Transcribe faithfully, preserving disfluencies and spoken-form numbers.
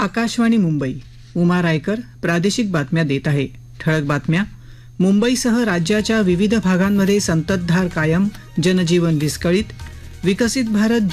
आकाशवाणी मुंबई. उमा रायकर प्रादेशिक बातम्या देत आहे. ठळक बातम्या. मुंबईसह राज्याच्या विविध भागांमध्ये संततधार कायम, जनजीवन विस्कळीत. विकसित भारत